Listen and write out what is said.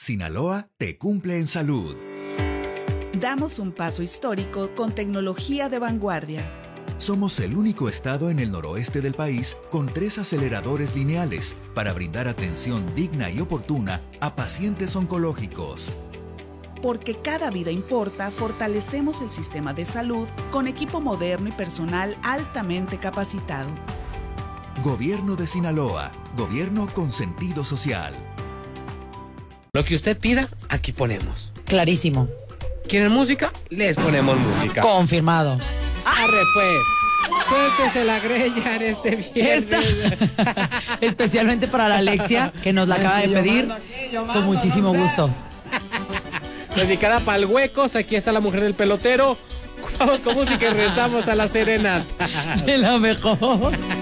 Sinaloa te cumple en salud. Damos un paso histórico con tecnología de vanguardia. Somos el único estado en el noroeste del país con 3 aceleradores lineales para brindar atención digna y oportuna a pacientes oncológicos. Porque cada vida importa, fortalecemos el sistema de salud con equipo moderno y personal altamente capacitado. Gobierno de Sinaloa, gobierno con sentido social. Lo que usted pida, aquí ponemos. Clarísimo. ¿Quieren música? Les ponemos música. Confirmado. Arre pues. Suéltese la greña en este viernes. Especialmente para la Alexia, que nos la acaba de pedir con muchísimo gusto. Dedicada para el huecos, aquí está la mujer del pelotero. Vamos con música y rezamos a la serenata. De la mejor.